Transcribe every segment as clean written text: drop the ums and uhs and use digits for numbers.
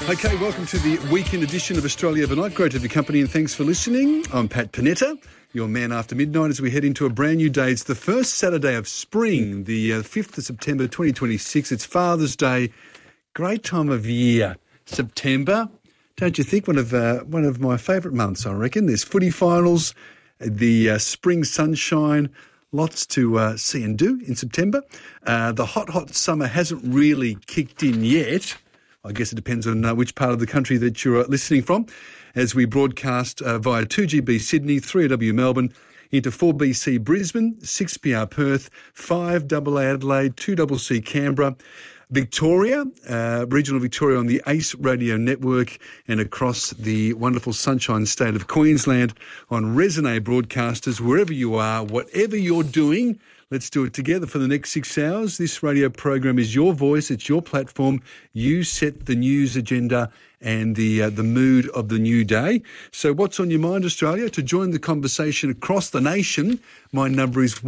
Okay, welcome to the weekend edition of Australia Overnight. Great to have your company and thanks for listening. I'm Pat Panetta, your man after midnight, as we head into a brand new day. It's the first Saturday of spring, the 5th of September 2026. It's Father's Day. Great time of year, September. Don't you think? One of my favourite months, I reckon. There's footy finals, the spring sunshine, lots to see and do in September. The hot summer hasn't really kicked in yet. I guess it depends on which part of the country that you're listening from, as we broadcast via 2GB Sydney, 3AW Melbourne, into 4BC Brisbane, 6PR Perth, 5AA Adelaide, 2CC Canberra, Victoria, regional Victoria on the ACE Radio Network, and across the wonderful sunshine state of Queensland on Resonate Broadcasters. Wherever you are, whatever you're doing, let's do it together for the next 6 hours. This radio program is your voice. It's your platform. You set the news agenda and the mood of the new day. So what's on your mind, Australia? To join the conversation across the nation, my number is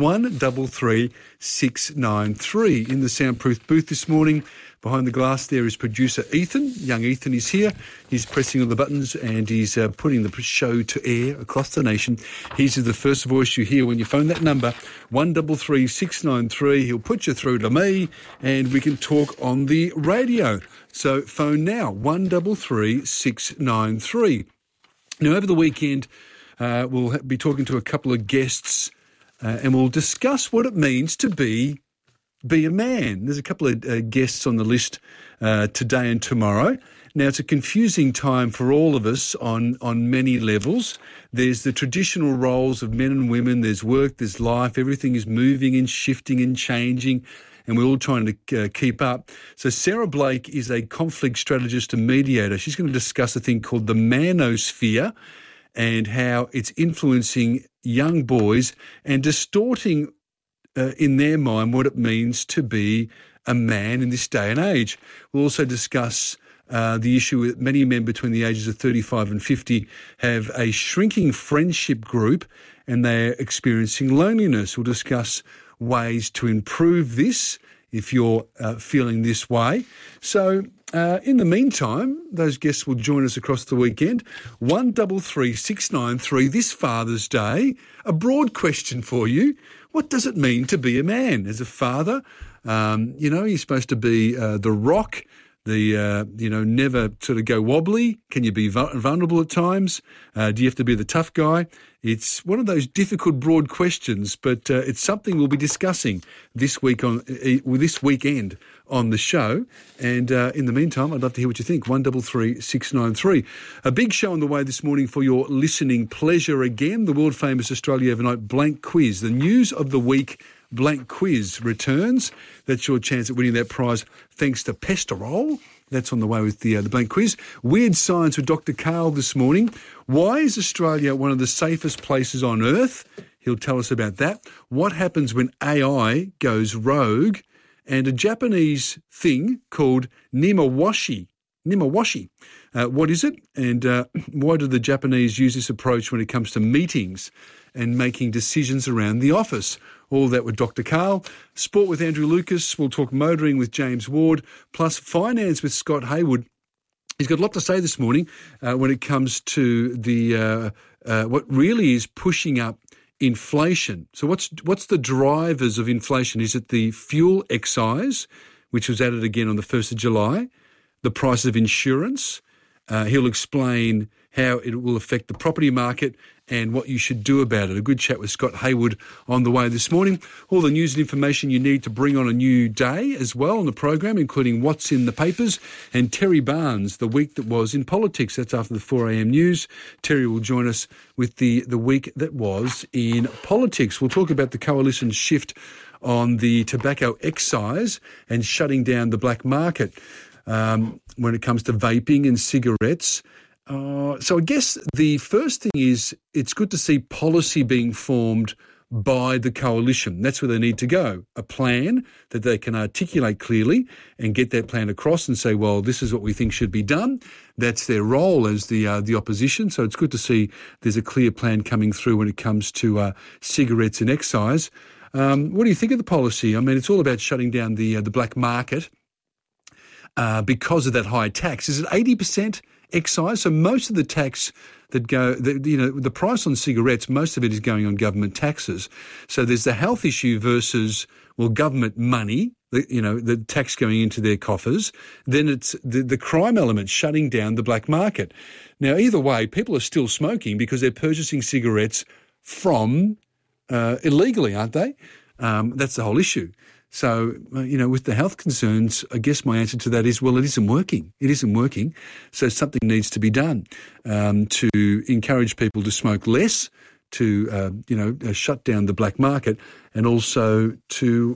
133693. In the soundproof booth this morning, behind the glass there is producer Ethan. Young Ethan is here. He's pressing all the buttons and he's putting the show to air across the nation. He's the first voice you hear when you phone that number, 133693. He'll put you through to me and we can talk on the radio. So phone now, 133693. Now, over the weekend, we'll be talking to a couple of guests and we'll discuss what it means to be a man. There's a couple of guests on the list today and tomorrow. Now, it's a confusing time for all of us on many levels. There's the traditional roles of men and women. There's work, there's life. Everything is moving and shifting and changing, and we're all trying to keep up. So Sarah Blake is a conflict strategist and mediator. She's going to discuss a thing called the manosphere and how it's influencing young boys and distorting in their mind what it means to be a man in this day and age. We'll also discuss the issue that many men between the ages of 35 and 50 have a shrinking friendship group and they're experiencing loneliness. We'll discuss ways to improve this if you're feeling this way. So in the meantime, those guests will join us across the weekend. 133693, this Father's Day, a broad question for you. What does it mean to be a man? As a father, you're supposed to be the rock, never sort of go wobbly. Can you be vulnerable at times? Do you have to be the tough guy? It's one of those difficult, broad questions, but it's something we'll be discussing this weekend on the show. And in the meantime, I'd love to hear what you think. 133693. A big show on the way this morning for your listening pleasure again. The world-famous Australia Overnight Blank Quiz. The news of the week Blank Quiz returns. That's your chance at winning that prize thanks to Pestarol. That's on the way with the Blank Quiz. Weird Science with Dr. Karl this morning. Why is Australia one of the safest places on earth? He'll tell us about that. What happens when AI goes rogue? And a Japanese thing called Nemawashi. What is it? And why do the Japanese use this approach when it comes to meetings and making decisions around the office? All that with Dr. Karl. Sport with Andrew Lucas. We'll talk motoring with James Ward. Plus finance with Scott Haywood. He's got a lot to say this morning when it comes to the what really is pushing up inflation. So what's the drivers of inflation? Is it the fuel excise, which was added again on the 1st of July, the price of insurance? He'll explain how it will affect the property market and what you should do about it. A good chat with Scott Haywood on the way this morning. All the news and information you need to bring on a new day as well on the program, including what's in the papers. And Terry Barnes, the week that was in politics. That's after the 4 a.m. news. Terry will join us with the week that was in politics. We'll talk about the coalition's shift on the tobacco excise and shutting down the black market when it comes to vaping and cigarettes. So I guess the first thing is it's good to see policy being formed by the coalition. That's where they need to go. A plan that they can articulate clearly and get that plan across and say, well, this is what we think should be done. That's their role as the opposition. So it's good to see there's a clear plan coming through when it comes to cigarettes and excise. What do you think of the policy? I mean, it's all about shutting down the black market. because of that high tax. Is it 80% excise? So most of the tax that the price on cigarettes, most of it is going on government taxes. So there's the health issue versus, government money, the tax going into their coffers. Then it's the crime element, shutting down the black market. Now, either way, people are still smoking because they're purchasing cigarettes from illegally, aren't they? That's the whole issue. So, with the health concerns, I guess my answer to that is, well, it isn't working. It isn't working. So something needs to be done to encourage people to smoke less, to, shut down the black market, and also to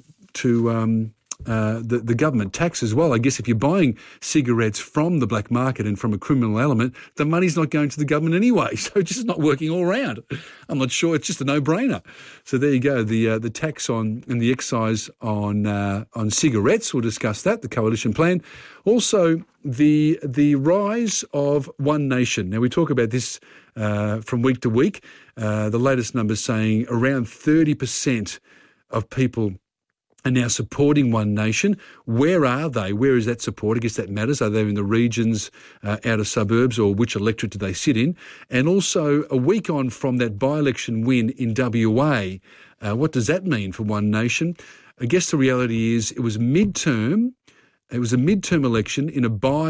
the government tax as well. I guess if you're buying cigarettes from the black market and from a criminal element, the money's not going to the government anyway. So it's just not working all around. I'm not sure. It's just a no-brainer. So there you go. The tax on and the excise on cigarettes. We'll discuss that. The coalition plan. Also, the rise of One Nation. Now we talk about this from week to week. The latest numbers saying around 30% of people are now supporting One Nation. Where are they? Where is that support? I guess that matters. Are they in the regions, outer suburbs, or which electorate do they sit in? And also, a week on from that by-election win in WA, what does that mean for One Nation? I guess the reality is it was midterm. It was a midterm election in a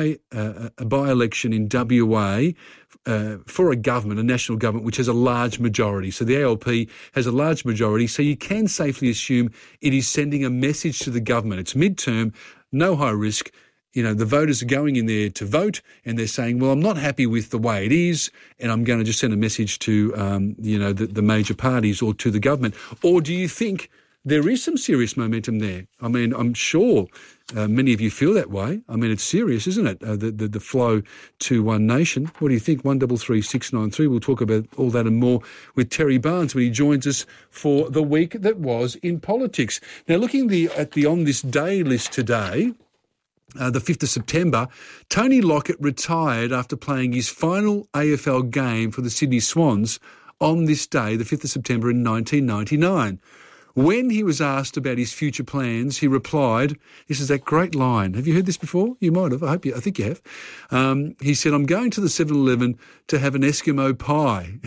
by-election in WA for a government, a national government, which has a large majority. So the ALP has a large majority, so you can safely assume it is sending a message to the government. It's midterm, no high risk. The voters are going in there to vote, and they're saying, well, I'm not happy with the way it is, and I'm going to just send a message to, the major parties or to the government. Or do you think there is some serious momentum there? I mean, I'm sure many of you feel that way. I mean, it's serious, isn't it? The flow to One Nation. What do you think? 133693. We'll talk about all that and more with Terry Barnes when he joins us for the week that was in politics. Now, looking at the On This Day list today, the 5th of September, Tony Lockett retired after playing his final AFL game for the Sydney Swans on this day, the 5th of September in 1999. When he was asked about his future plans, he replied, this is that great line. Have you heard this before? You might have. I think you have. He said, I'm going to the 7-Eleven to have an Eskimo pie.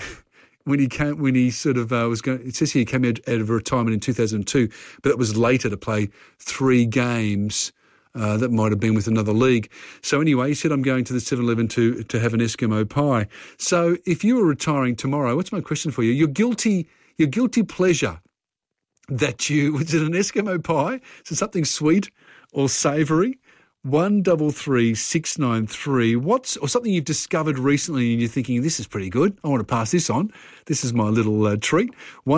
When he sort of was going, it says here he came out of retirement in 2002, but it was later to play 3 games. That might have been with another league. So anyway, he said, I'm going to the 7-Eleven to have an Eskimo pie. So if you were retiring tomorrow, what's my question for you? Your guilty pleasure. Was it an Eskimo pie? So something sweet or savoury? 133693. Or something you've discovered recently and you're thinking, this is pretty good. I want to pass this on. This is my little treat.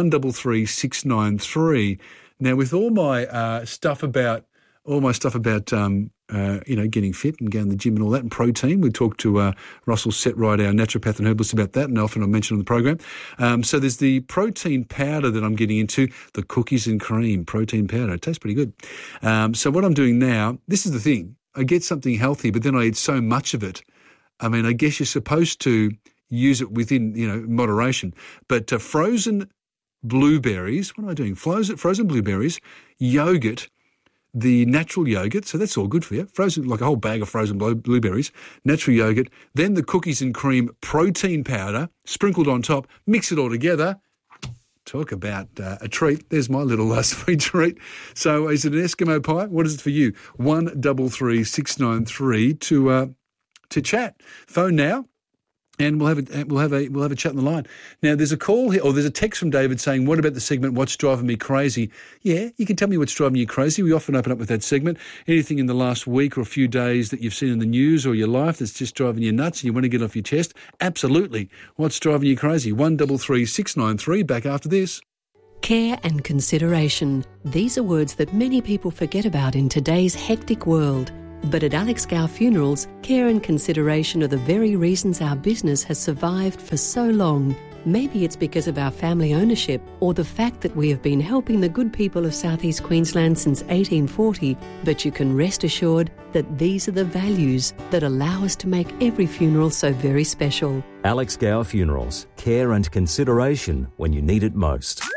133693. Now, with all my stuff about getting fit and going to the gym and all that, and protein. We talked to Russell Setright, our naturopath and herbalist, about that, and often I mention on the program. So there's the protein powder that I'm getting into, the cookies and cream protein powder. It tastes pretty good. So what I'm doing now, this is the thing. I get something healthy, but then I eat so much of it. I mean, I guess you're supposed to use it within, moderation. But frozen blueberries, what am I doing? Frozen blueberries, yogurt, the natural yogurt, so that's all good for you. Frozen, like a whole bag of frozen blueberries, natural yogurt, then the cookies and cream protein powder sprinkled on top, mix it all together. Talk about a treat. There's my little sweet treat. So is it an Eskimo pie? What is it for you? 133693 to chat. Phone now. And we'll have a chat on the line. Now, there's a call here, or there's a text from David saying, what about the segment, What's Driving Me Crazy? Yeah, you can tell me what's driving you crazy. We often open up with that segment. Anything in the last week or a few days that you've seen in the news or your life that's just driving you nuts and you want to get off your chest? Absolutely. What's driving you crazy? 133693, back after this. Care and consideration. These are words that many people forget about in today's hectic world. But at Alex Gow Funerals, care and consideration are the very reasons our business has survived for so long. Maybe it's because of our family ownership or the fact that we have been helping the good people of Southeast Queensland since 1840, but you can rest assured that these are the values that allow us to make every funeral so very special. Alex Gow Funerals. Care and consideration when you need it most.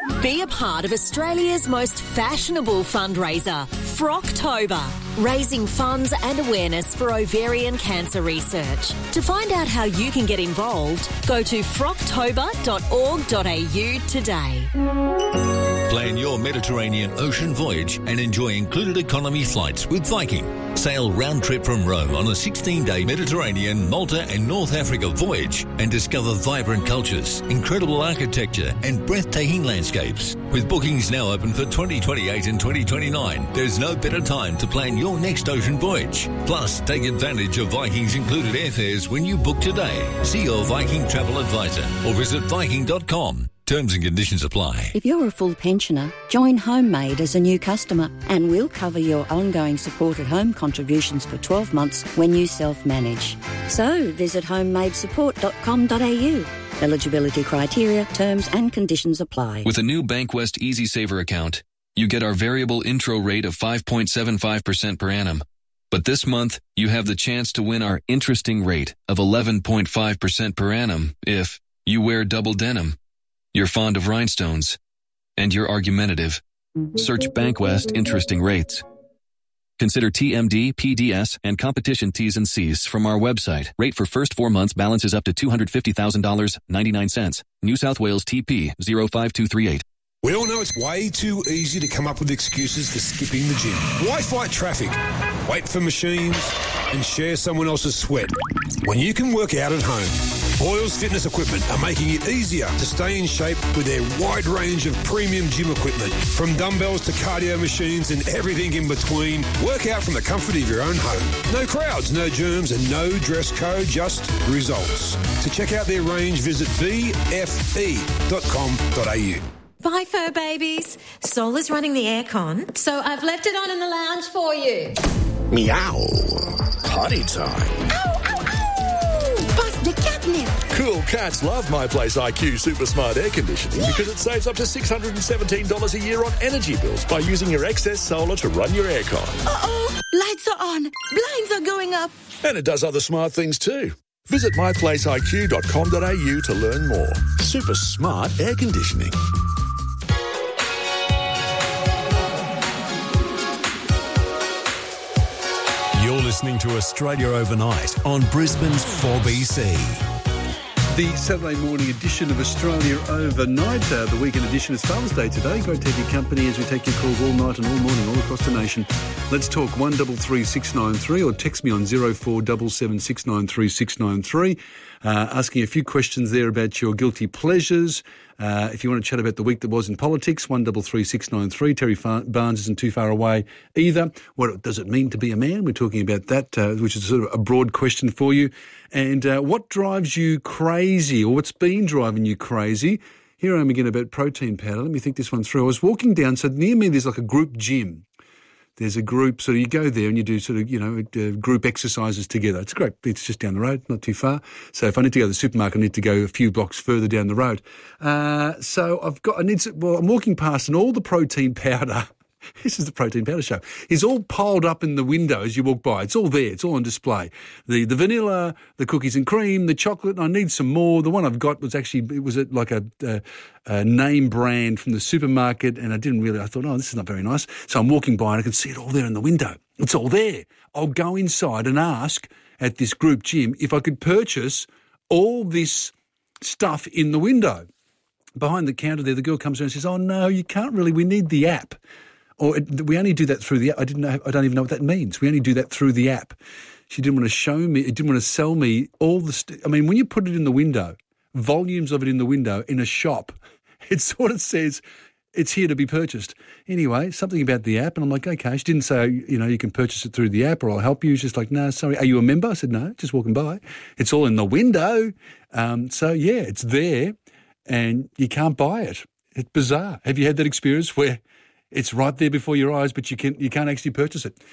Be a part of Australia's most fashionable fundraiser, Frocktober, raising funds and awareness for ovarian cancer research. To find out how you can get involved, go to frocktober.org.au today. Plan your Mediterranean ocean voyage and enjoy included economy flights with Viking. Sail round trip from Rome on a 16-day Mediterranean, Malta and North Africa voyage and discover vibrant cultures, incredible architecture and breathtaking landscapes. With bookings now open for 2028 and 2029, there's no better time to plan your next ocean voyage. Plus, take advantage of Viking's included airfares when you book today. See your Viking travel advisor or visit viking.com. Terms and conditions apply. If you're a full pensioner, join HomeMade as a new customer and we'll cover your ongoing support at home contributions for 12 months when you self-manage. So visit homemadesupport.com.au. Eligibility criteria, terms and conditions apply. With a new Bankwest Easy Saver account, you get our variable intro rate of 5.75% per annum. But this month, you have the chance to win our interesting rate of 11.5% per annum if you wear double denim, you're fond of rhinestones, and you're argumentative. Search Bankwest Interesting Rates. Consider TMD, PDS, and competition T's and C's from our website. Rate for first 4 months balances up to $250,000, 99 cents. New South Wales TP 05238. We all know it's way too easy to come up with excuses for skipping the gym. Why fight traffic, wait for machines, and share someone else's sweat when you can work out at home? Boyles Fitness Equipment are making it easier to stay in shape with their wide range of premium gym equipment. From dumbbells to cardio machines and everything in between, work out from the comfort of your own home. No crowds, no germs, and no dress code, just results. To check out their range, visit bfe.com.au. Bye, fur babies. Sol is running the aircon, so I've left it on in the lounge for you. Meow. Potty time. Ow, ow, ow! Bust the catnip. Cool cats love My Place IQ Super Smart Air Conditioning because it saves up to $617 a year on energy bills by using your excess solar to run your aircon. Uh-oh. Lights are on. Blinds are going up. And it does other smart things too. Visit myplaceiq.com.au to learn more. Super smart air conditioning. You're listening to Australia Overnight on Brisbane's 4BC. The Saturday morning edition of Australia Overnight, the weekend edition is Father's Day today. Great to have your company as we take your calls all night and all morning all across the nation. Let's talk 133693 or text me on 0477693693. Asking a few questions there about your guilty pleasures. If you want to chat about the week that was in politics, 133693. Terry Barnes isn't too far away either. What does it mean to be a man? We're talking about that, which is sort of a broad question for you. And what drives you crazy, or what's been driving you crazy? Here I am again about protein powder. Let me think this one through. I was walking down, so near me there's like a group gym. There's a group, so you go there and you do sort of, group exercises together. It's great. It's just down the road, not too far. So if I need to go to the supermarket, I need to go a few blocks further down the road. So I'm walking past and all the protein powder, this is the protein powder show, is all piled up in the window as you walk by. It's all there. It's all on display. The vanilla, the cookies and cream, the chocolate. I need some more. The one I've got was actually, it was like a name brand from the supermarket, and I thought, this is not very nice. So I'm walking by and I can see it all there in the window. It's all there. I'll go inside and ask at this group gym if I could purchase all this stuff in the window. Behind the counter there, the girl comes around and says, oh, no, you can't really. We need the app. Or we only do that through the app. I don't even know what that means. We only do that through the app. She didn't want to show me, it didn't want to sell me all the when you put it in the window, volumes of it in the window in a shop, it sort of says it's here to be purchased. Anyway, something about the app, and I'm like, okay. She didn't say, you can purchase it through the app or I'll help you. She's just like, no, sorry. Are you a member? I said, no, just walking by. It's all in the window. It's there and you can't buy it. It's bizarre. Have you had that experience where it's right there before your eyes, but you can't actually purchase it?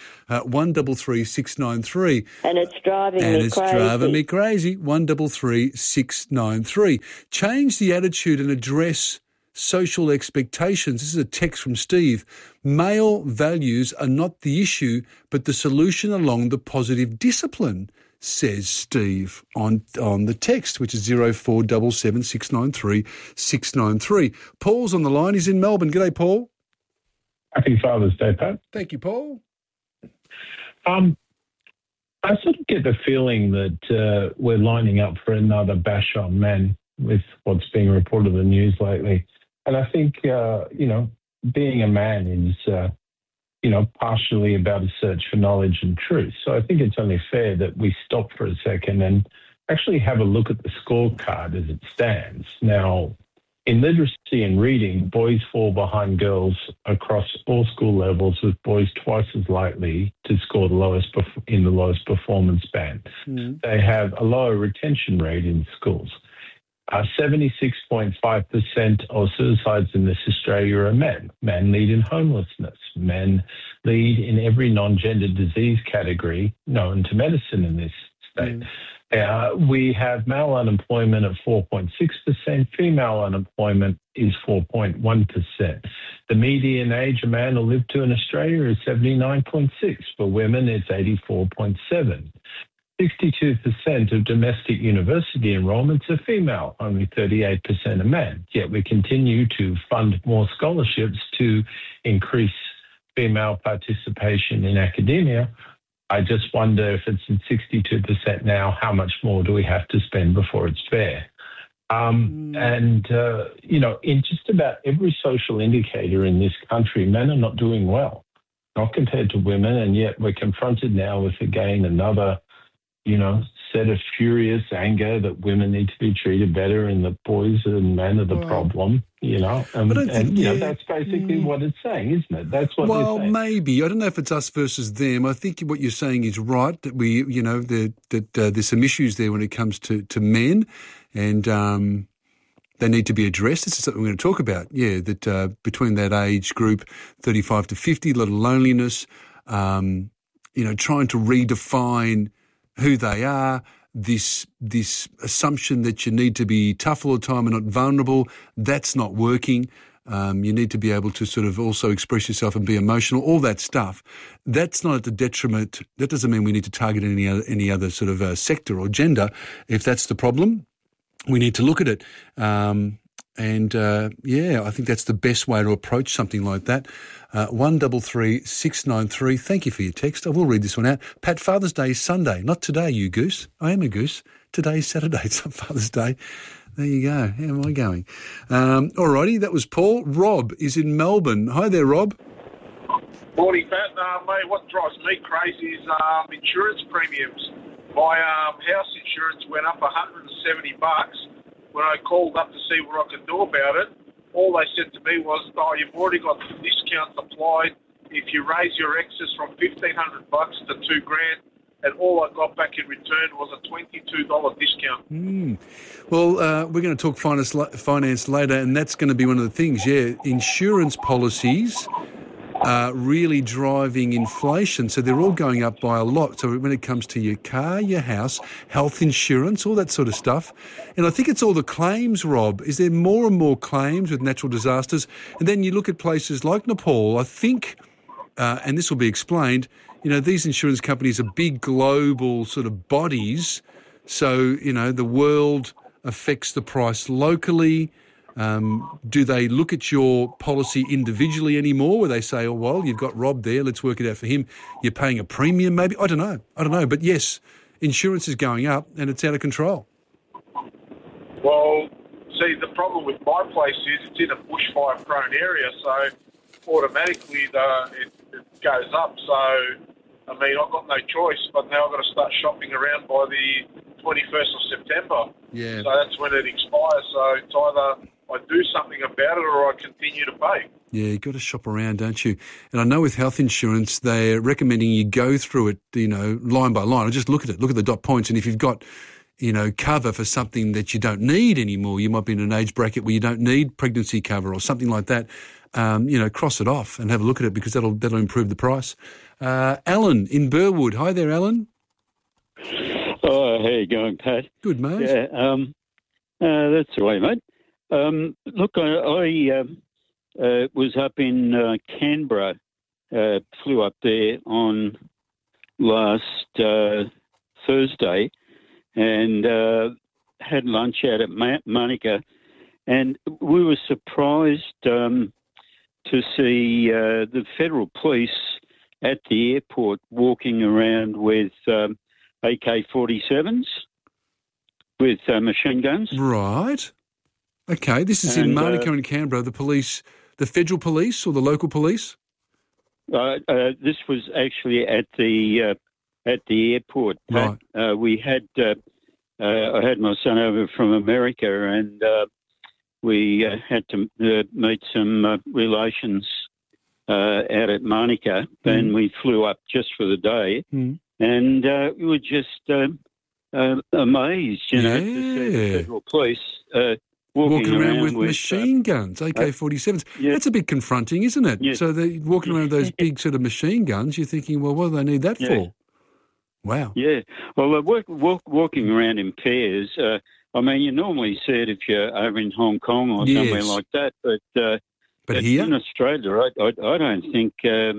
133693. And it's driving me crazy. 133693. Change the attitude and address social expectations. This is a text from Steve. Male values are not the issue, but the solution along the positive discipline. says Steve on the text, which is 0477 693 693. Paul's on the line. He's in Melbourne. G'day, Paul. Happy Father's Day, Pat. Thank you, Paul. I sort of get the feeling that we're lining up for another bash on men with what's being reported in the news lately. And I think, being a man is, partially about a search for knowledge and truth. So I think it's only fair that we stop for a second and actually have a look at the scorecard as it stands. Now, in literacy and reading, boys fall behind girls across all school levels, with boys twice as likely to score in the lowest performance band. Mm. They have a lower retention rate in schools. 76.5% of suicides in this Australia are men. Men lead in homelessness. Men lead in every non-gender disease category known to medicine in this state. We have male unemployment at 4.6%. Female unemployment is 4.1%. The median age a man will live to in Australia is 79.6. For women, it's 84.7. 62% of domestic university enrolments are female, only 38% are men. Yet we continue to fund more scholarships to increase female participation in academia. I just wonder if it's at 62% now, how much more do we have to spend before it's fair? In just about every social indicator in this country, men are not doing well, not compared to women, and yet we're confronted now with, again, another set of furious anger that women need to be treated better and that boys and men are the problem, that's basically what it's saying, isn't it? That's what they're saying. Maybe. I don't know if it's us versus them. I think what you're saying is right, that there's some issues there when it comes to men, and they need to be addressed. This is something we're going to talk about, that between that age group, 35 to 50, a lot of loneliness, trying to redefine who they are, this assumption that you need to be tough all the time and not vulnerable, that's not working. You need to be able to sort of also express yourself and be emotional, all that stuff. That's not at the detriment. That doesn't mean we need to target any other sort of sector or gender. If that's the problem, we need to look at it. I think that's the best way to approach something like that. 133 693. Thank you for your text. I will read this one out. Pat, Father's Day is Sunday. Not today, you goose. I am a goose. Today's Saturday. It's not Father's Day. There you go. How am I going? All righty, that was Paul. Rob is in Melbourne. Hi there, Rob. Morning, Pat. Mate, what drives me crazy is insurance premiums. My house insurance went up $170 when I called up to see what I could do about it. All they said to me was, you've already got discounts applied if you raise your excess from $1,500 to $2,000, and all I got back in return was a $22 discount. Well, we're going to talk finance later, and that's going to be one of the things. Insurance policies are really driving inflation, so they're all going up by a lot. So when it comes to your car, your house, health insurance, all that sort of stuff. And I think it's all the claims, Rob. Is there more and more claims with natural disasters? And then you look at places like Nepal, I think, and this will be explained, these insurance companies are big global sort of bodies. So, the world affects the price locally. Do they look at your policy individually anymore, where they say, you've got Rob there, let's work it out for him. You're paying a premium maybe? I don't know. But yes, insurance is going up and it's out of control. Well, see, the problem with my place is it's in a bushfire-prone area, so automatically it goes up. So, I've got no choice, but now I've got to start shopping around by the 21st of September. Yeah. So that's when it expires. So it's either I do something about it or I continue to pay. Yeah, you've got to shop around, don't you? And I know with health insurance, they're recommending you go through it, line by line. I just look at it, look at the dot points. And if you've got, cover for something that you don't need anymore, you might be in an age bracket where you don't need pregnancy cover or something like that, cross it off and have a look at it, because that'll improve the price. Alan in Burwood. Hi there, Alan. Oh, how you going, Pat? Good, mate. Yeah, that's the way, mate. Look, I was up in Canberra, flew up there on last Thursday and had lunch out at Monica, and we were surprised to see the federal police at the airport walking around with AK-47s with machine guns. Right. Okay, this is in Monica and Canberra. The police, the federal police or the local police? This was actually at the airport. Right. We had I had my son over from America, and we had to meet some relations out at Monica, and we flew up just for the day, and we were just amazed, to see the federal police walking around with machine guns, AK-47s. That's a bit confronting, isn't it? Yes. So they're walking around with those big sort of machine guns. You're thinking, well, what do they need that for? Wow. Yeah. Well, walking around in pairs. I mean, you normally see it if you're over in Hong Kong or somewhere like that, but here in Australia, I don't think.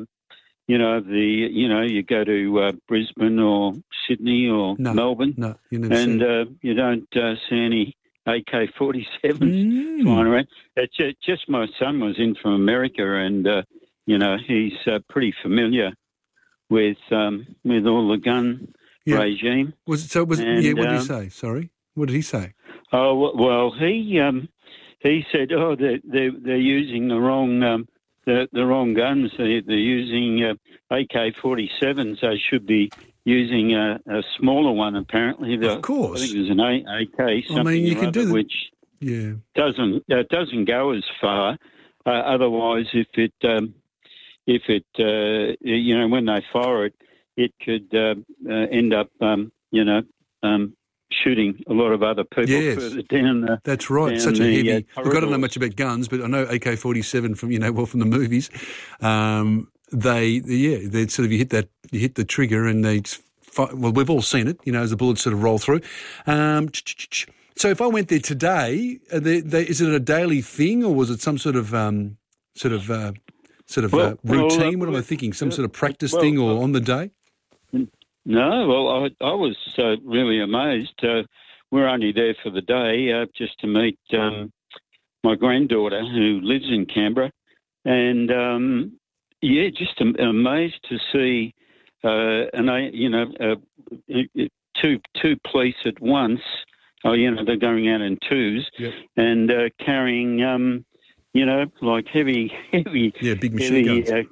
You go to Brisbane or Sydney or Melbourne, you never see you don't see any AK-47s flying around. It's just my son was in from America, and he's pretty familiar with all the gun regime. What did he say? Sorry, what did he say? Oh well, he said, they're using the wrong the wrong guns. They're using AK-47s. They should be using a smaller one. Apparently, of course. I think it was an AK. Something you can do which doesn't go as far. Otherwise, if it when they fire it, it could end up shooting a lot of other people further down. That's right. Such a heavy. Look, I don't know much about guns, but I know AK-47 from the movies. They sort of you hit the trigger and they. Well, we've all seen it, as the bullets sort of roll through. So if I went there today, is it a daily thing or was it some sort of routine? What am I thinking? Some sort of practice thing or on the day? No, well, I was really amazed. We're only there for the day just to meet my granddaughter who lives in Canberra. And, just amazed to see, two police at once. They're going out in twos and carrying... like heavy, big machine guns.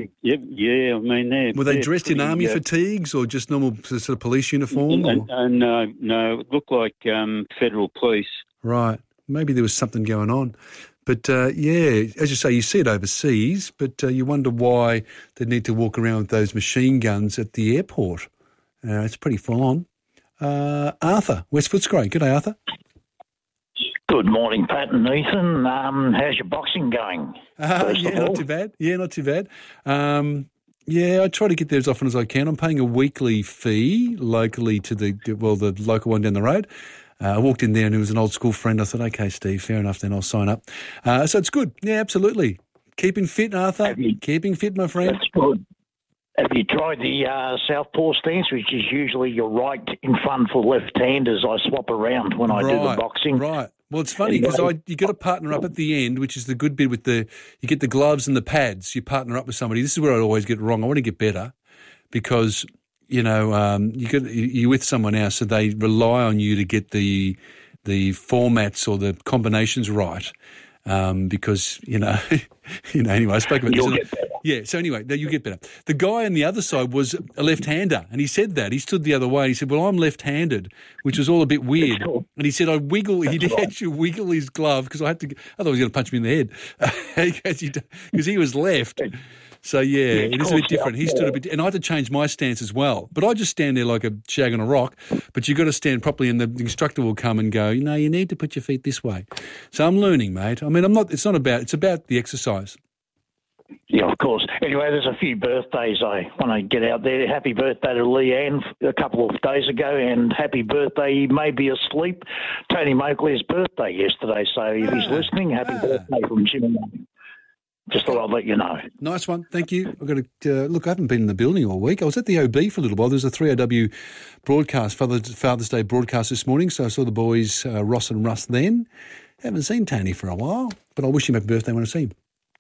I mean, were they dressed in army fatigues or just normal sort of police uniform? No, it looked like federal police. Right, maybe there was something going on, but as you say, you see it overseas, but you wonder why they need to walk around with those machine guns at the airport. It's pretty full on. Arthur, West Footscray. G'day, Arthur. Good morning, Pat and Ethan. How's your boxing going? Not too bad. Not too bad. I try to get there as often as I can. I'm paying a weekly fee locally to the local one down the road. I walked in there and it was an old school friend. I thought, okay, Steve, fair enough, then I'll sign up. So it's good. Yeah, absolutely. Keeping fit, Arthur. Keeping fit, my friend. That's good. Have you tried the southpaw stance, which is usually your right in front for left-handers? I swap around when I do the boxing. Right. Well, it's funny because you got to partner up at the end, which is the good bit with you get the gloves and the pads. You partner up with somebody. This is where I always get it wrong. I want to get better because, you're with someone else, so they rely on you to get the formats or the combinations right. Because, anyway, I spoke about this. You'll get better. Yeah, so anyway, you get better. The guy on the other side was a left-hander, and he said that. He stood the other way. He said, well, I'm left-handed, which was all a bit weird. Cool. And he said, he'd actually wiggle his glove because I had to, otherwise he was going to punch me in the head because he was left. So, it is a bit different. He stood a bit, and I had to change my stance as well. But I just stand there like a shag on a rock. But you've got to stand properly, and the instructor will come and go, no, you need to put your feet this way. So I'm learning, mate. I mean, it's about the exercise. Yeah, of course. Anyway, there's a few birthdays I want to get out there. Happy birthday to Leanne a couple of days ago, and happy birthday, he may be asleep, Tony Moakley's birthday yesterday. So if he's listening, happy birthday from Jim and Just thought I'd let you know. Nice one. Thank you. I've got to look, I haven't been in the building all week. I was at the OB for a little while. There was a 3OW broadcast, Father's Day broadcast this morning, so I saw the boys, Ross and Russ then. Haven't seen Tony for a while, but I'll wish him happy birthday when I see him.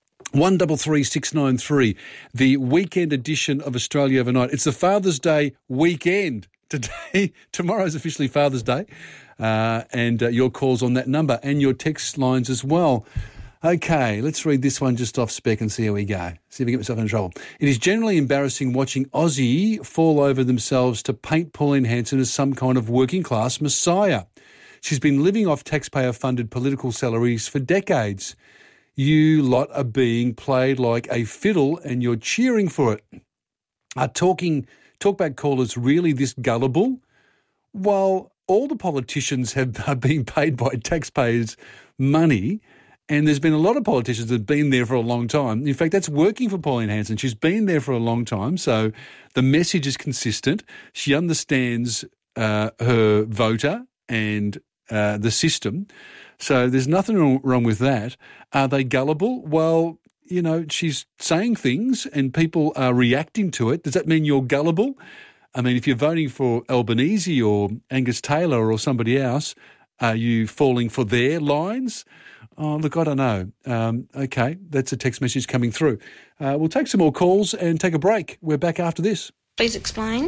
133693, the weekend edition of Australia Overnight. It's the Father's Day weekend today. Tomorrow's officially Father's Day, and your calls on that number and your text lines as well. Okay, let's read this one just off spec and see how we go. See if we get myself in trouble. It is generally embarrassing watching Aussie fall over themselves to paint Pauline Hanson as some kind of working class messiah. She's been living off taxpayer-funded political salaries for decades. You lot are being played like a fiddle and you're cheering for it. Are talkback callers really this gullible? Well, all the politicians are being paid by taxpayers' money, and there's been a lot of politicians that have been there for a long time. In fact, that's working for Pauline Hanson. She's been there for a long time, so the message is consistent. She understands her voter and the system. So there's nothing wrong with that. Are they gullible? Well, you know, she's saying things and people are reacting to it. Does that mean you're gullible? I mean, if you're voting for Albanese or Angus Taylor or somebody else, are you falling for their lines? Oh, look, I don't know. Okay, that's a text message coming through. We'll take some more calls and take a break. We're back after this. Please explain.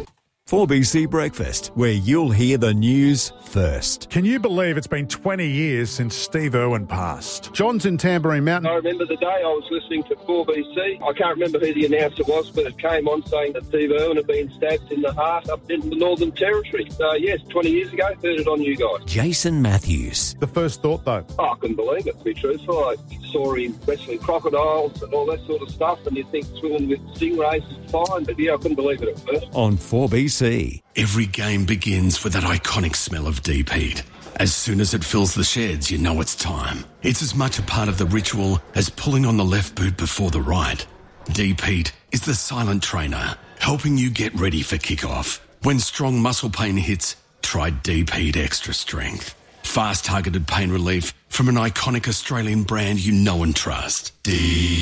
4BC Breakfast, where you'll hear the news first. Can you believe it's been 20 years since Steve Irwin passed? John's in Tamborine Mountain. I remember the day I was listening to 4BC. I can't remember who the announcer was, but it came on saying that Steve Irwin had been stabbed in the heart up in the Northern Territory. So, yes, 20 years ago, heard it on you guys. Jason Matthews. The first thought, though? Oh, I couldn't believe it, to be truthful. I saw him wrestling crocodiles and all that sort of stuff, and you think swimming with stingrays is fine, but yeah, I couldn't believe it at first. On 4BC. Every game begins with that iconic smell of deep heat. As soon as it fills the sheds, you know it's time. It's as much a part of the ritual as pulling on the left boot before the right. Deep heat is the silent trainer, helping you get ready for kickoff. When strong muscle pain hits, try Deep Heat Extra Strength. Fast targeted pain relief from an iconic Australian brand you know and trust. Deep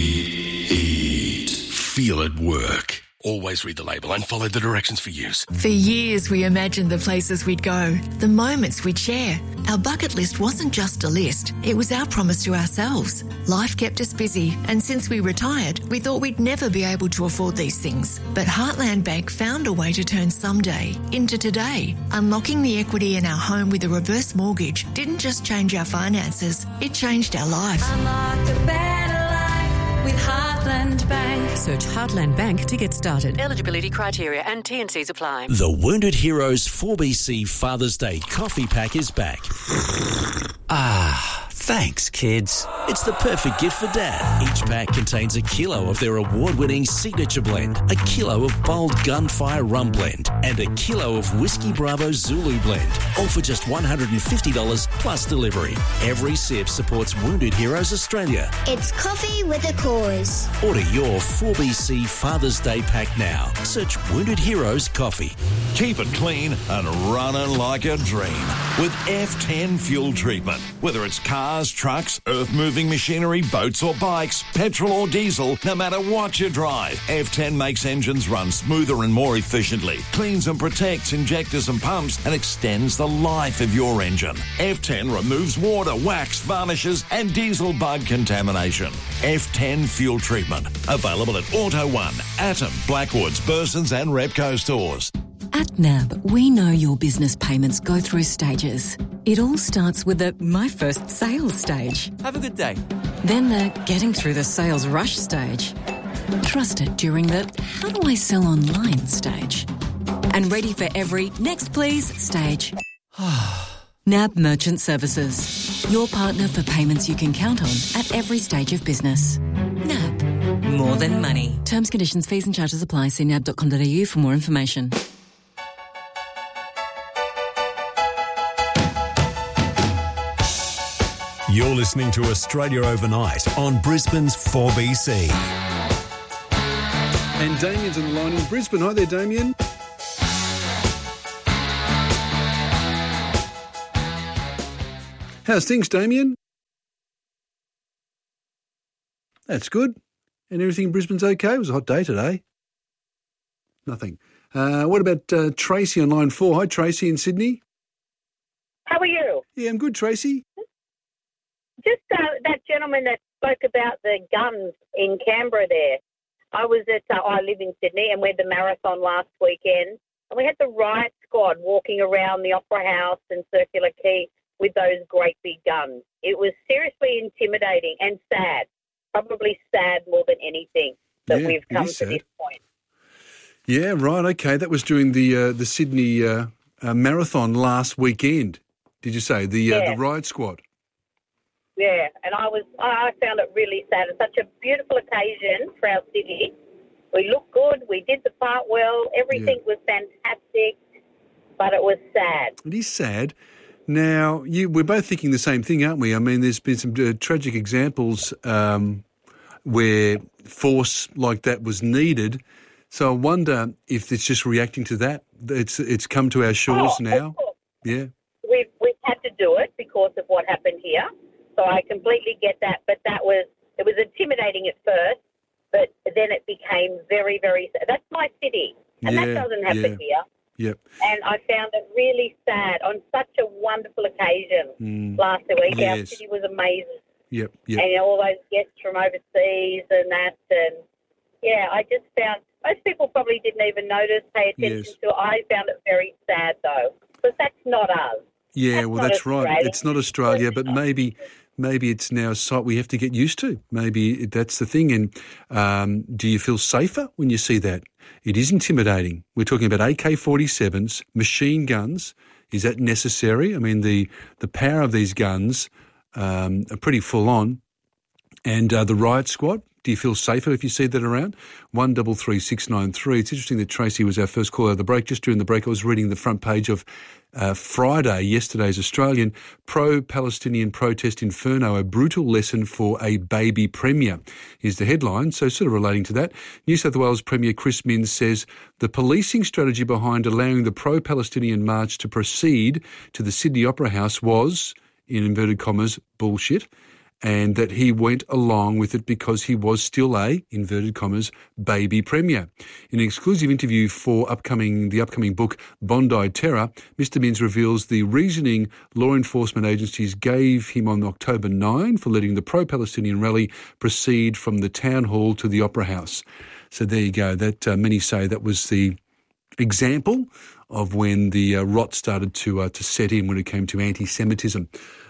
Heat. Feel it work. Always read the label and follow the directions for use. For years, we imagined the places we'd go, the moments we'd share. Our bucket list wasn't just a list, it was our promise to ourselves. Life kept us busy, and since we retired, we thought we'd never be able to afford these things. But Heartland Bank found a way to turn someday into today. Unlocking the equity in our home with a reverse mortgage didn't just change our finances, it changed our life. Unlock a better life with Heartland Bank. Search Heartland Bank to get started. Eligibility criteria and T&Cs apply. The Wounded Heroes 4BC Father's Day coffee pack is back. Thanks, kids. It's the perfect gift for Dad. Each pack contains a kilo of their award-winning signature blend, a kilo of bold gunfire rum blend, and a kilo of Whiskey Bravo Zulu blend, all for just $150 plus delivery. Every sip supports Wounded Heroes Australia. It's coffee with a cause. Order your 4BC Father's Day pack now. Search Wounded Heroes Coffee. Keep it clean and running like a dream with F10 fuel treatment. Whether it's cars, trucks, earth-moving machinery, boats or bikes, petrol or diesel, no matter what you drive, F10 makes engines run smoother and more efficiently, cleans and protects injectors and pumps, and extends the life of your engine. F10 removes water, wax, varnishes, and diesel bug contamination. F10 fuel treatment. Available at Auto One, Atom, Blackwoods, Burson's and Repco stores. At NAB, we know your business payments go through stages. It all starts with the My First Sales stage. Have a good day. Then the Getting Through the Sales Rush stage. Trusted during the How do I sell online stage. And ready for every Next Please stage. NAB Merchant Services. Your partner for payments you can count on at every stage of business. NAB. More than money. Terms, conditions, fees and charges apply. See nab.com.au for more information. You're listening to Australia Overnight on Brisbane's 4BC. And Damien's on the line in Brisbane. Hi there, Damien. How's things, Damien? That's good. And everything in Brisbane's okay? It was a hot day today. Nothing. What about Tracy on line 4? Hi, Tracy in Sydney. How are you? Yeah, I'm good, Tracy. Just that gentleman that spoke about the guns in Canberra there. I live in Sydney and we had the marathon last weekend and we had the riot squad walking around the Opera House and Circular Quay with those great big guns. It was seriously intimidating and sad, probably sad more than anything that we've come to this point. Yeah, right, okay. That was during the Sydney marathon last weekend, did you say, the riot squad? Yeah, and I found it really sad. It's such a beautiful occasion for our city. We looked good. We did the part well. Everything was fantastic, but it was sad. It is sad. Now, we're both thinking the same thing, aren't we? I mean, there's been some tragic examples where force like that was needed. So I wonder if it's just reacting to that. It's come to our shores now. Yeah. We've had to do it because of what happened here. So I completely get that. But it was intimidating at first, but then it became very, very sad. That's my city, and that doesn't happen here. Yep. And I found it really sad on such a wonderful occasion last week. Yes. Our city was amazing. Yep. And all those guests from overseas and that. And, I just found most people probably didn't even notice, pay attention to it. I found it very sad, though, because that's not us. Yeah, that's right. It's not Australia, but maybe it's now a sight we have to get used to. Maybe that's the thing. And do you feel safer when you see that? It is intimidating. We're talking about AK-47s, machine guns. Is that necessary? I mean, the power of these guns are pretty full on. And the riot squad, do you feel safer if you see that around? 133693. It's interesting that Tracy was our first call out of the break. Just during the break, I was reading the front page of Friday, yesterday's Australian, pro-Palestinian protest inferno, a brutal lesson for a baby premier, is the headline. So sort of relating to that, New South Wales Premier Chris Minns says the policing strategy behind allowing the pro-Palestinian march to proceed to the Sydney Opera House was, in inverted commas, bullshit, and that he went along with it because he was still a, inverted commas, baby premier. In an exclusive interview for the upcoming book Bondi Terror, Mr Minns reveals the reasoning law enforcement agencies gave him on October 9 for letting the pro-Palestinian rally proceed from the town hall to the Opera House. So there you go. That many say that was the example of when the rot started to set in when it came to anti-Semitism.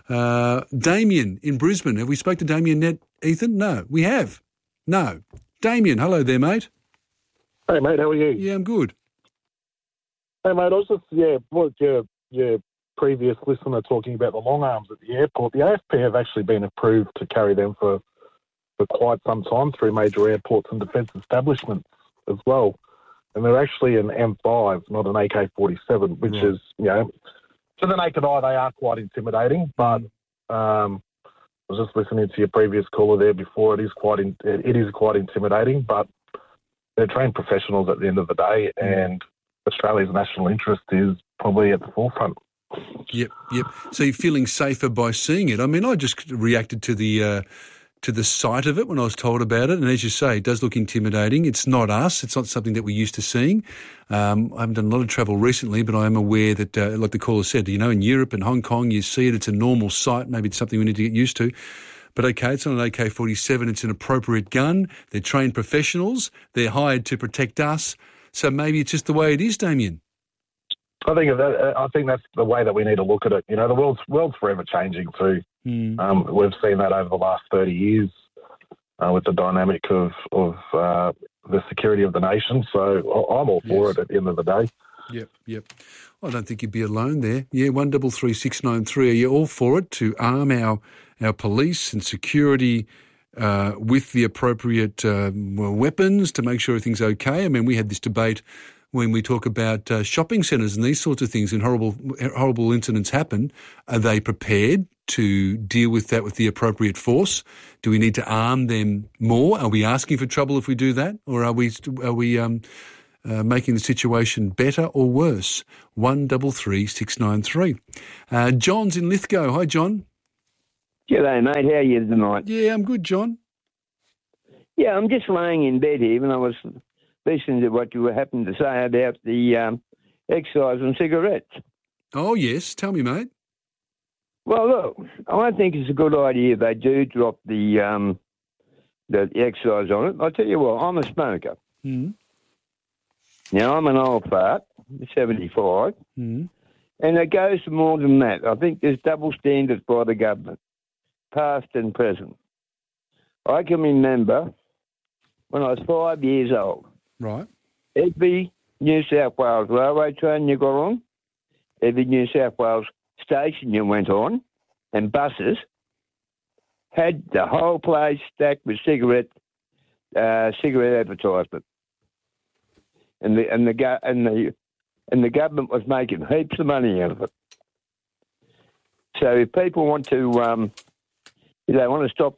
Damien in Brisbane. Have we spoke to Damien yet, Ethan? No, we have. No. Damien, hello there, mate. Hey, mate, how are you? Yeah, I'm good. Hey, mate, I was just, what your previous listener talking about the long arms at the airport. The AFP have actually been approved to carry them for quite some time through major airports and defence establishments as well. And they're actually an M5, not an AK-47, which is, to the naked eye, they are quite intimidating. But I was just listening to your previous caller there before. It is quite intimidating, but they're trained professionals at the end of the day, and Australia's national interest is probably at the forefront. Yep. So you're feeling safer by seeing it. I mean, I just reacted to the sight of it when I was told about it. And as you say, it does look intimidating. It's not us. It's not something that we're used to seeing. I haven't done a lot of travel recently, but I am aware that, like the caller said, in Europe and Hong Kong, you see it. It's a normal sight. Maybe it's something we need to get used to. But okay, it's not an AK-47. It's an appropriate gun. They're trained professionals. They're hired to protect us. So maybe it's just the way it is, Damien. I think that's the way that we need to look at it. The world's forever changing too. We've seen that over the last 30 years with the dynamic of the security of the nation. So I'm all for it at the end of the day. Yep. I don't think you'd be alone there. Yeah, 133693. Are you all for it to arm our police and security with the appropriate weapons to make sure everything's okay? I mean, we had this debate when we talk about shopping centres and these sorts of things and horrible incidents happen. Are they prepared to deal with that with the appropriate force? Do we need to arm them more? Are we asking for trouble if we do that? Or are we making the situation better or worse? 133693. John's in Lithgow. Hi, John. G'day, mate. How are you tonight? Yeah, I'm good, John. Yeah, I'm just laying in bed here and I was listening to what you happened to say about the excise on cigarettes. Oh, yes. Tell me, mate. Well, look, I think it's a good idea if they do drop the excise on it. I'll tell you what, I'm a smoker. Mm. Now, I'm an old fart, 75, and it goes to more than that. I think there's double standards by the government, past and present. I can remember when I was 5 years old. Right. Every New South Wales railway train you got on, every New South Wales station you went on, and buses had the whole place stacked with cigarette advertisement, and the government was making heaps of money out of it. So if people want to, if they want to stop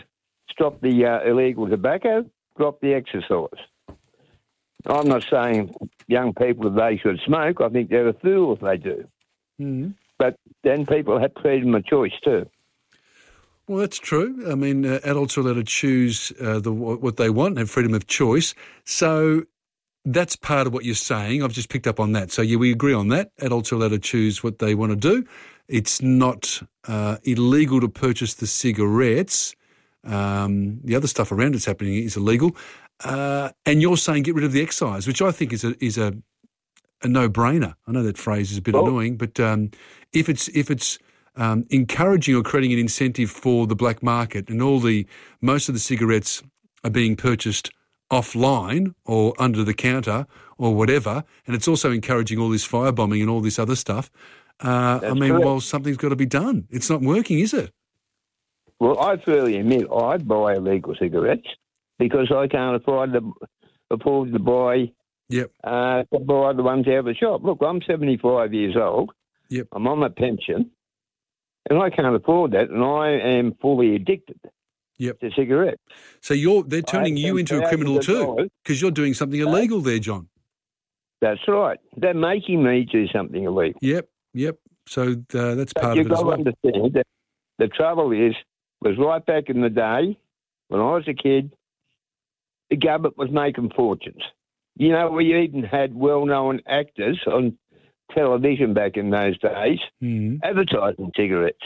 the illegal tobacco, drop the exercise. I'm not saying young people that they should smoke. I think they're a fool if they do. Mm. But then people have freedom of choice too. Well, that's true. I mean, adults are allowed to choose what they want and have freedom of choice. So that's part of what you're saying. I've just picked up on that. So, yeah, we agree on that. Adults are allowed to choose what they want to do. It's not illegal to purchase the cigarettes. The other stuff around it's happening is illegal. And you're saying get rid of the excise, which I think is a no-brainer. I know that phrase is a bit annoying, but if it's encouraging or creating an incentive for the black market, and most of the cigarettes are being purchased offline or under the counter or whatever, and it's also encouraging all this firebombing and all this other stuff. Well, something's got to be done. It's not working, is it? Well, I freely admit I buy illegal cigarettes because I can't afford to buy. Yep. To buy the ones out of the shop. Look, I'm 75 years old. Yep. I'm on a pension, and I can't afford that, and I am fully addicted. Yep. To cigarettes. So they're turning you into a criminal too, because you're doing something illegal there, John. That's right. They're making me do something illegal. Yep. So that's part of it as well. You've got to understand that the trouble was right back in the day, when I was a kid, the government was making fortunes. You know, we even had well-known actors on television back in those days advertising cigarettes.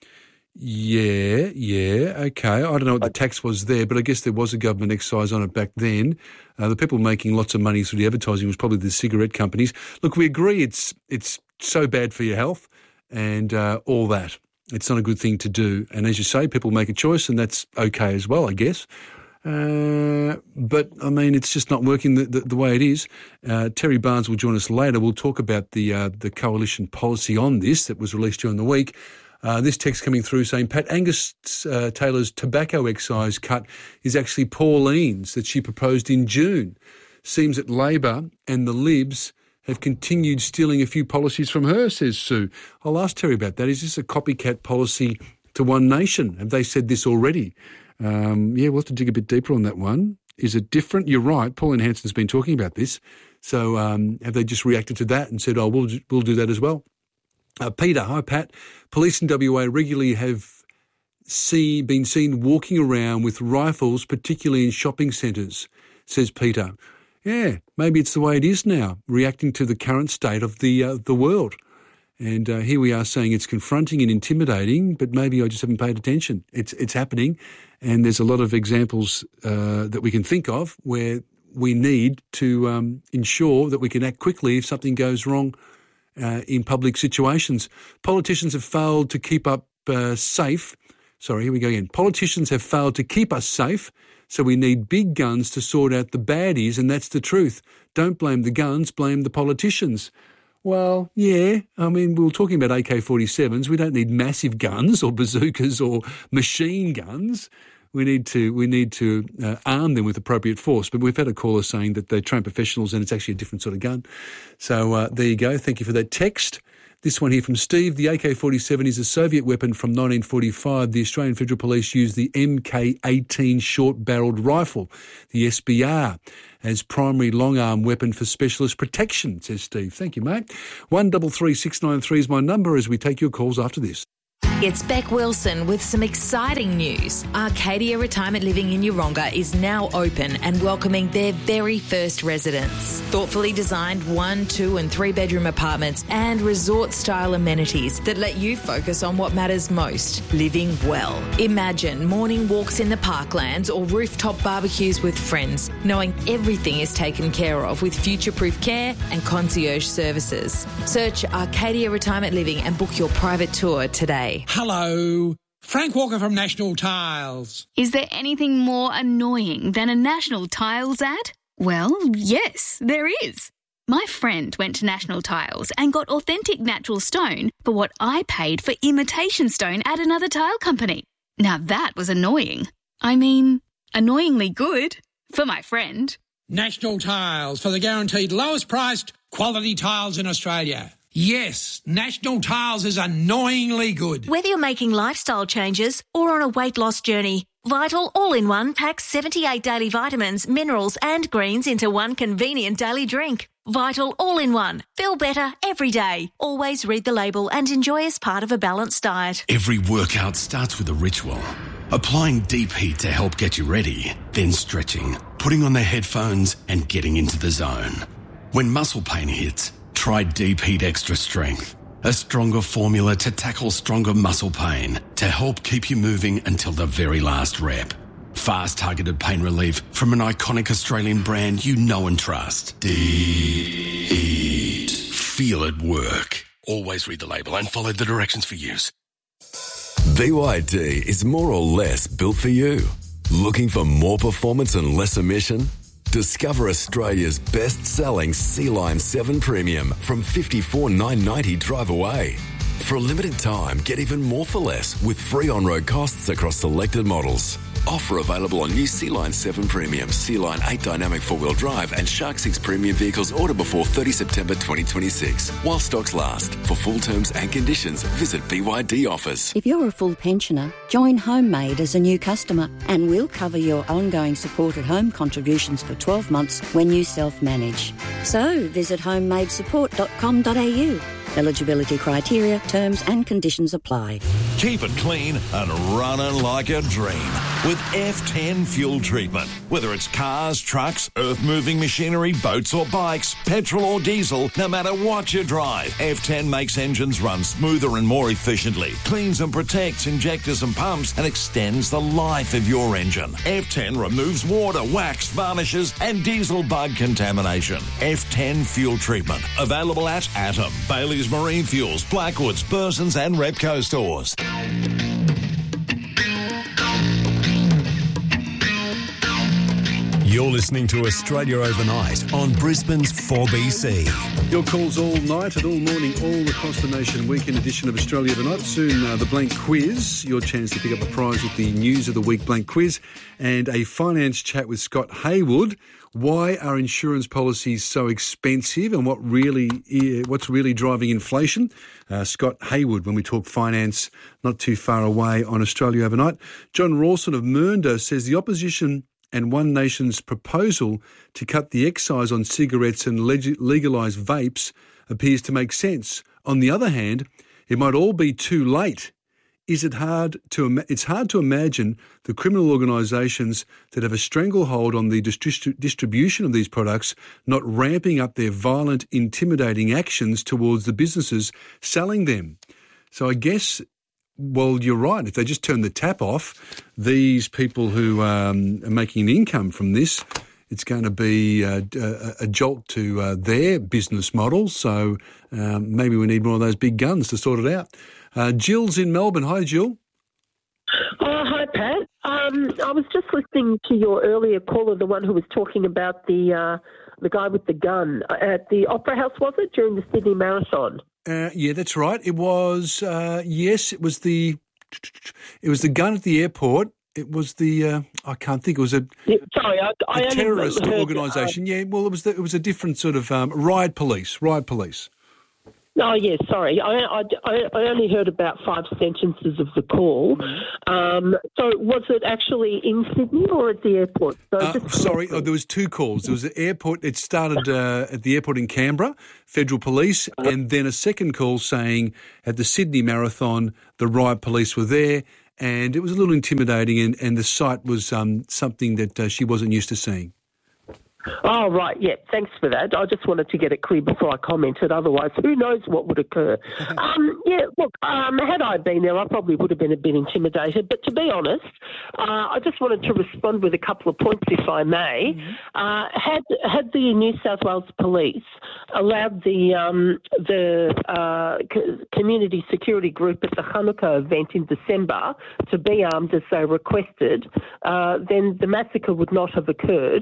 Yeah, okay. I don't know what the tax was there, but I guess there was a government excise on it back then. The people making lots of money through the advertising was probably the cigarette companies. Look, we agree it's so bad for your health and all that. It's not a good thing to do. And as you say, people make a choice, and that's okay as well, I guess. But, I mean, it's just not working the way it is. Terry Barnes will join us later. We'll talk about the coalition policy on this that was released during the week. This text coming through saying, Pat, Angus Taylor's tobacco excise cut is actually Pauline's that she proposed in June. Seems that Labor and the Libs have continued stealing a few policies from her, says Sue. I'll ask Terry about that. Is this a copycat policy to One Nation? Have they said this already? We'll have to dig a bit deeper on that one. Is it different? You're right. Pauline Hanson's been talking about this. So have they just reacted to that and said, we'll do that as well? Peter, hi, Pat. Police in WA regularly have been seen walking around with rifles, particularly in shopping centres, says Peter. Yeah, maybe it's the way it is now, reacting to the current state of the world. And here we are saying it's confronting and intimidating, but maybe I just haven't paid attention. It's happening, and there's a lot of examples that we can think of where we need to ensure that we can act quickly if something goes wrong in public situations. Politicians have failed to keep up safe. Sorry, here we go again. Politicians have failed to keep us safe, so we need big guns to sort out the baddies, and that's the truth. Don't blame the guns, blame the politicians. Well, yeah, I mean, we were talking about AK-47s. We don't need massive guns or bazookas or machine guns. We need to arm them with appropriate force. But we've had a caller saying that they're trained professionals and it's actually a different sort of gun. So there you go. Thank you for that text. This one here from Steve. The AK-47 is a Soviet weapon from 1945. The Australian Federal Police used the MK-18 short-barrelled rifle, the SBR, as primary long-arm weapon for specialist protection, says Steve. Thank you, mate. 133693 is my number as we take your calls after this. It's Beck Wilson with some exciting news. Arcadia Retirement Living in Yeronga is now open and welcoming their very first residents. Thoughtfully designed 1, 2 and 3 bedroom apartments and resort-style amenities that let you focus on what matters most, living well. Imagine morning walks in the parklands or rooftop barbecues with friends, knowing everything is taken care of with future-proof care and concierge services. Search Arcadia Retirement Living and book your private tour today. Hello, Frank Walker from National Tiles. Is there anything more annoying than a National Tiles ad? Well, yes, there is. My friend went to National Tiles and got authentic natural stone for what I paid for imitation stone at another tile company. Now that was annoying. I mean, annoyingly good for my friend. National Tiles, for the guaranteed lowest priced quality tiles in Australia. Yes, National Tiles is annoyingly good. Whether you're making lifestyle changes or on a weight loss journey, Vital All-in-One packs 78 daily vitamins, minerals and greens into one convenient daily drink. Vital All-in-One. Feel better every day. Always read the label and enjoy as part of a balanced diet. Every workout starts with a ritual. Applying deep heat to help get you ready, then stretching, putting on the headphones and getting into the zone. When muscle pain hits, try Deep Heat Extra Strength, a stronger formula to tackle stronger muscle pain to help keep you moving until the very last rep. Fast targeted pain relief from an iconic Australian brand you know and trust. Deep Heat. Feel it work. Always read the label and follow the directions for use. BYD is more or less built for you. Looking for more performance and less emission? Discover Australia's best-selling Sea-Line 7 Premium from $54,990 drive away. For a limited time, get even more for less with free on-road costs across selected models. Offer available on new Sea-Line 7 Premium, Sea-Line 8 Dynamic 4-wheel drive and Shark 6 Premium vehicles order before 30 September 2026. While stocks last. For full terms and conditions, visit BYD Offers. If you're a full pensioner, join Homemade as a new customer and we'll cover your ongoing support at home contributions for 12 months when you self-manage. So visit homemadesupport.com.au. Eligibility criteria, terms and conditions apply. Keep it clean and running like a dream with F10 fuel treatment. Whether it's cars, trucks, earth-moving machinery, boats or bikes, petrol or diesel, no matter what you drive, F10 makes engines run smoother and more efficiently, cleans and protects injectors and pumps, and extends the life of your engine. F10 removes water, wax, varnishes and diesel bug contamination. F10 fuel treatment. Available at Atom, Bailey's Marine Fuels, Blackwoods, Burson's and Repco stores. You're listening to Australia Overnight on Brisbane's 4BC. Your calls all night and all morning, all across the nation. Weekend edition of Australia Overnight. Soon the Blank Quiz, your chance to pick up a prize with the News of the Week Blank Quiz, and a finance chat with Scott Haywood. Why are insurance policies so expensive and what's really driving inflation? Scott Haywood, when we talk finance, not too far away on Australia Overnight. John Rawson of Mernda says the opposition and One Nation's proposal to cut the excise on cigarettes and legalise vapes appears to make sense. On the other hand, it might all be too late. It's hard to imagine the criminal organisations that have a stranglehold on the distribution of these products not ramping up their violent, intimidating actions towards the businesses selling them. So I guess, well, you're right. If they just turn the tap off, these people who are making an income from this, it's going to be a jolt to their business model. So maybe we need more of those big guns to sort it out. Jill's in Melbourne. Hi, Jill. Hi, Pat. I was just listening to your earlier caller, the one who was talking about the guy with the gun at the Opera House, was it, during the Sydney Marathon? Yeah, that's right. It was, yes, it was the gun at the airport. It was the, I can't think, it was a terrorist organisation. Yeah, well, it was a different sort of riot police. Oh, yeah, sorry. I only heard about 5 sentences of the call. So was it actually in Sydney or at the airport? There was 2 calls. There was the airport. It started at the airport in Canberra, Federal Police, and then a second call saying at the Sydney Marathon, the riot police were there, and it was a little intimidating, and the sight was something that she wasn't used to seeing. Oh, right, yeah, thanks for that. I just wanted to get it clear before I commented. Otherwise, who knows what would occur. Had I been there, I probably would have been a bit intimidated. But to be honest, I just wanted to respond with a couple of points, if I may. Had the New South Wales Police allowed the community security group at the Hanukkah event in December to be armed as they requested, then the massacre would not have occurred.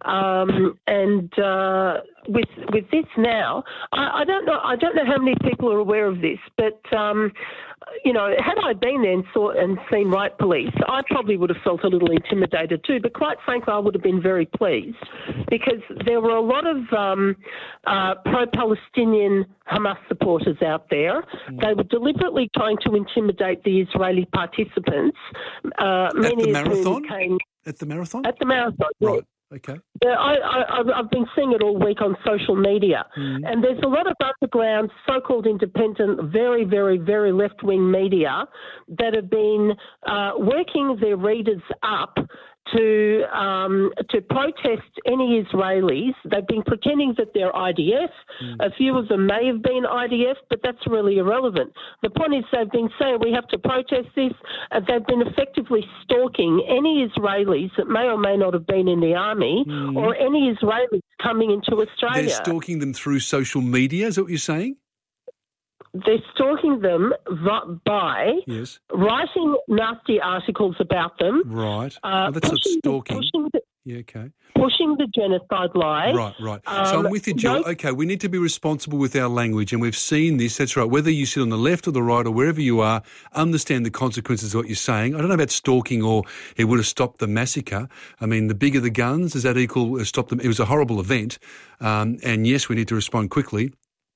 With this now, I don't know how many people are aware of this, but had I been there and seen riot police, I probably would have felt a little intimidated too. But quite frankly, I would have been very pleased because there were a lot of pro-Palestinian Hamas supporters out there. They were deliberately trying to intimidate the Israeli participants. At the marathon? At the marathon? At the marathon, right. Okay. Yeah, I've been seeing it all week on social media, and there's a lot of underground, so-called independent, very, very, very left-wing media that have been working their readers up to protest any Israelis. They've been pretending that they're IDF. A few of them may have been IDF, but that's really irrelevant. The point is they've been saying we have to protest this, and they've been effectively stalking any Israelis that may or may not have been in the army or any Israelis coming into Australia. They're stalking them through social media, is that what you're saying? They're stalking them by writing nasty articles about them. Right. That's not stalking. Pushing the genocide lie. Right. So I'm with you, Jill. Okay, we need to be responsible with our language, and we've seen this. That's right. Whether you sit on the left or the right or wherever you are, understand the consequences of what you're saying. I don't know about stalking or it would have stopped the massacre. I mean, the bigger the guns, does that equal stop them? It was a horrible event, and yes, we need to respond quickly.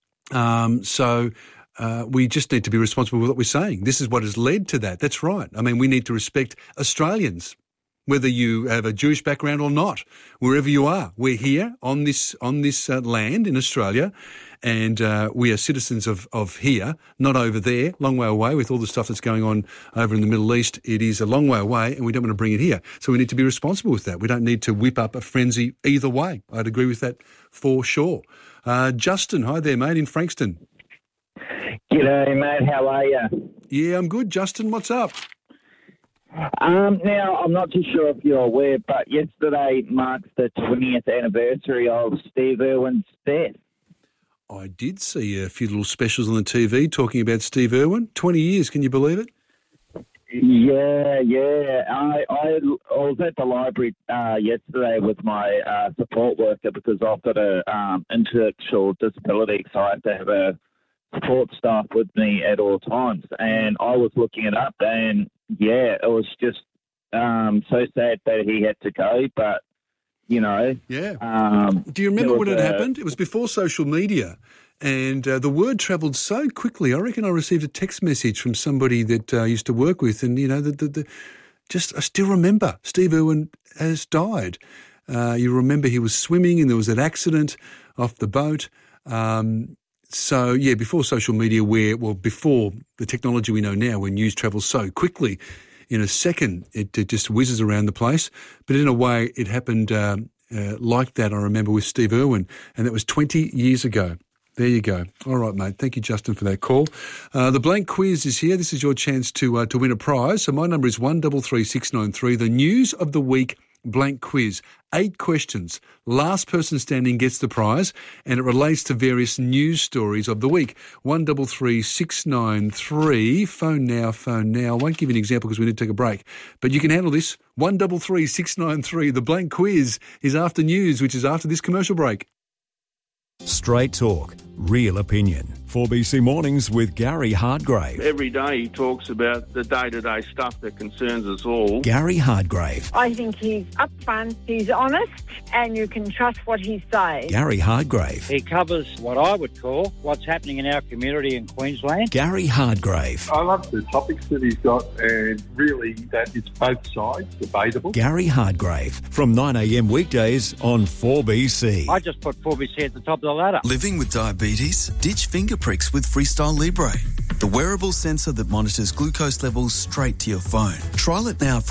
We just need to be responsible with what we're saying. This is what has led to that. That's right. I mean, we need to respect Australians, whether you have a Jewish background or not, wherever you are. We're here on this land in Australia, and we are citizens of here, not over there, long way away with all the stuff that's going on over in the Middle East. It is a long way away, and we don't want to bring it here. So we need to be responsible with that. We don't need to whip up a frenzy either way. I'd agree with that for sure. Justin, hi there, mate, in Frankston. G'day, mate. How are you? Yeah, I'm good. Justin, what's up? Now, I'm not too sure if you're aware, but yesterday marks the 20th anniversary of Steve Irwin's death. I did see a few little specials on the TV talking about Steve Irwin. 20 years, can you believe it? Yeah. I was at the library yesterday with my support worker because I've got an intellectual disability, so I have to have a support staff with me at all times. And I was looking it up, and it was just so sad that he had to go, but you know. Yeah. Do you remember when it happened? It was before social media, and the word travelled so quickly. I reckon I received a text message from somebody that I used to work with, and, you know, I still remember Steve Irwin has died. You remember he was swimming and there was an accident off the boat. So, yeah, before social media before the technology we know now, where news travels so quickly, in a second it just whizzes around the place. But in a way, it happened like that, I remember, with Steve Irwin, and that was 20 years ago. There you go. All right, mate. Thank you, Justin, for that call. The blank quiz is here. This is your chance to win a prize. So my number is 133693. The news of the week blank quiz. 8 questions. Last person standing gets the prize, and it relates to various news stories of the week. 133693. Phone now. I won't give you an example because we need to take a break. But you can handle this. 133693. The blank quiz is after news, which is after this commercial break. Straight talk, real opinion. 4BC Mornings with Gary Hardgrave. Every day he talks about the day-to-day stuff that concerns us all. Gary Hardgrave. I think he's upfront, he's honest, and you can trust what he says. Gary Hardgrave. He covers what I would call what's happening in our community in Queensland. Gary Hardgrave. I love the topics that he's got, and really that it's both sides, debatable. Gary Hardgrave from 9 a.m. weekdays on 4BC. I just put 4BC at the top of the ladder. Living with diabetes? Ditch finger pricks with Freestyle Libre, the wearable sensor that monitors glucose levels straight to your phone. Trial it now for